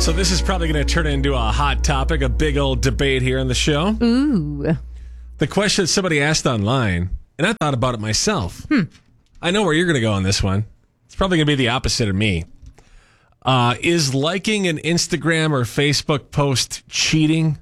So this is probably going to turn into a hot topic, a big old debate here on the show. Ooh. The question somebody asked online, and I thought about it myself. I know where you're going to go on this one. It's probably going to be the opposite of me. Is liking an Instagram or Facebook post cheating?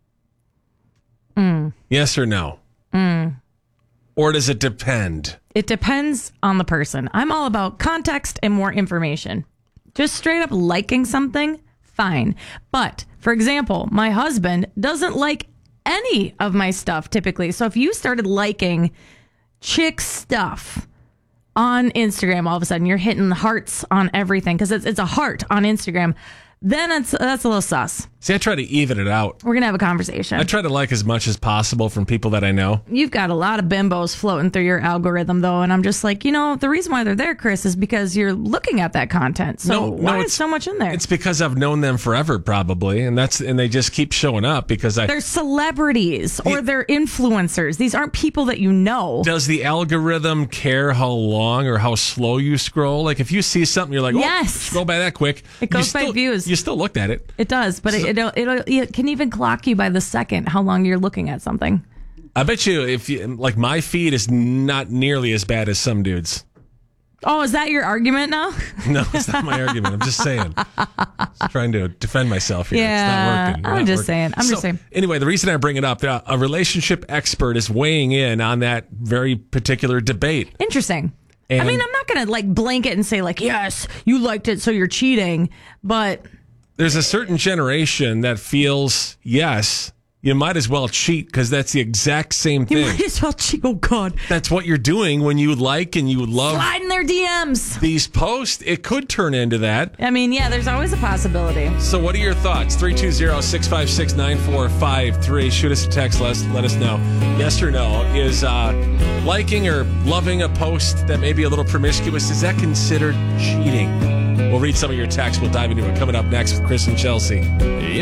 Yes or no? Or does it depend? It depends on the person. I'm all about context and more information. Just straight up liking something, fine. But, for example, my husband doesn't like any of my stuff typically. So if you started liking chick stuff on Instagram, all of a sudden you're hitting hearts on everything because it's a heart on Instagram, then that's a little sus. See, I try to even it out. We're going to have a conversation. I try to like as much as possible from people that I know. You've got a lot of bimbos floating through your algorithm, though, and I'm just like, the reason why they're there, Chris, is because you're looking at that content. So why is so much in there? It's because I've known them forever, probably, and they just keep showing up because they're celebrities or they're influencers. These aren't people that you know. Does the algorithm care how long or how slow you scroll? Like if you see something, you're like, yes, scroll by that quick. It goes by views. You still looked at it. It does, but it can even clock you by the second how long you're looking at something. I bet you my feed is not nearly as bad as some dudes. Oh, is that your argument now? No, it's not my argument. I'm just saying. Just trying to defend myself here. Yeah, it's not working. I'm just saying. Anyway, the reason I bring it up, a relationship expert is weighing in on that very particular debate. Interesting. I'm not going to blanket and say yes, you liked it, so you're cheating. But there's a certain generation that feels, yes, you might as well cheat because that's the exact same thing. You might as well cheat. Oh, God. That's what you're doing when you like and you love. Slide in their DMs. These posts, it could turn into that. There's always a possibility. So what are your thoughts? 320-656-9453. Shoot us a text. Let us know. Yes or no. Is liking or loving a post that may be a little promiscuous, is that considered cheating? We'll read some of your texts. We'll dive into it coming up next with Chris and Chelsea.